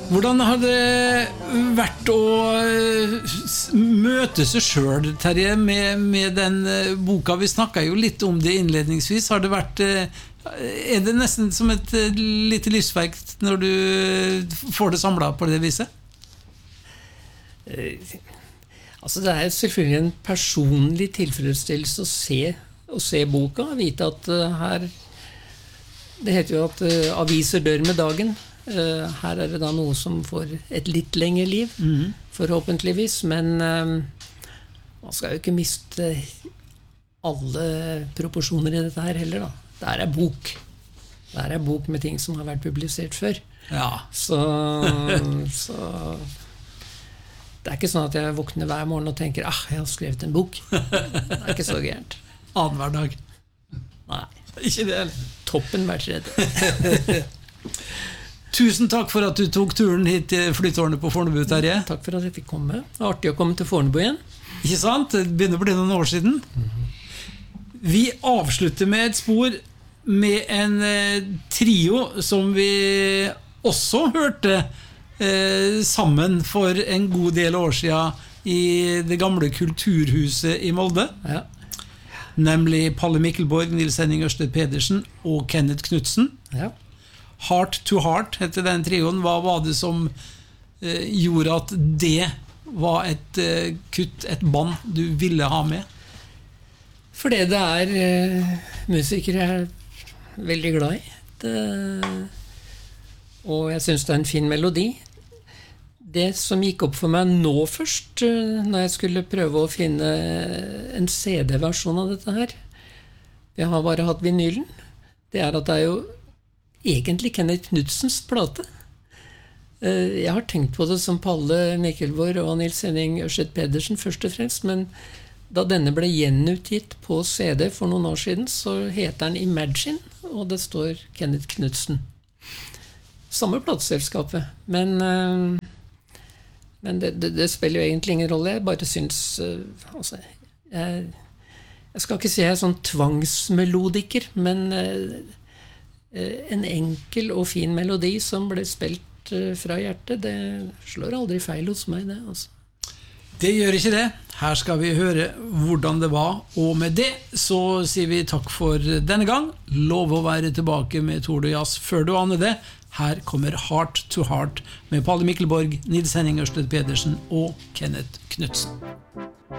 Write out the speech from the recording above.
Hvordan har det vært å møte seg selv, Terje, med den boka? Vi snakket jo litt om det innledningsvis. Har det vært, er det nesten som et lite livsverk når du får det samlet på det viset? Altså det selvfølgelig en personlig tilfredsstillelse å se boka, vite at her, det heter jo at aviser dør med dagen. Her det da noe som får et litt lengre liv, forhåpentligvis, men man skal jo ikke miste alle proporsjoner i dette her heller da. Det er bok. Det er bok med ting som har vært publisert før. Ja. Så det ikke sånn at jeg våkner hver morgen og tenker, jeg har skrevet en bok. Det ikke så gærent. Annen hver dag. Nei. Ikke det, eller? Toppen hver tredje. Tusen takk for at du tok turen hit til flytårnet på Fornebu, Terje. Takk for at jeg fikk komme. Det var artig å komme til Fornebu igjen. Ikke sant? Det begynner å bli noen år siden. Vi avslutter med et spor med en trio som vi også hørte sammen for en god del år siden i det gamle kulturhuset i Molde. Ja. Nemlig Palle Mikkelborg, Nils Henning Ørsted Pedersen og Kenneth Knudsen. Ja. Heart to Heart heter den trioen. Hva var det som gjorde at det var et kutt, et band du ville ha med? Fordi det musikere jeg er veldig glad i. Og jeg synes det en fin melodi. Det som gikk opp for meg nå først, når jeg skulle prøve å finne en CD-versjon av dette her, jeg har bare hatt vinylen, det at det jo egentlig Kenneth Knudsens plate. Jeg har tenkt på det som Palle Mikkelborg og Nils Henning Ørsted Pedersen først og fremst, men da denne ble gjenutgitt på CD for noen år siden, så heter den Imagine, og det står Kenneth Knudsen. Samme plateselskapet, men det spiller jo egentlig ingen rolle. Jeg bare synes altså, jeg skal ikke si jeg sånn tvangsmelodiker, men en enkel og fin melodi som ble spilt fra hjertet, det slår aldri feil hos meg det, altså. Det gjør ikke det. Her skal vi høre hvordan det var, og med det så sier vi takk for denne gang. Lov å være tilbake med Tord og Jazz før du aner det. Her kommer Heart to Heart med Palle Mikkelborg, Nils Henning Ørsted Pedersen og Kenneth Knudsen.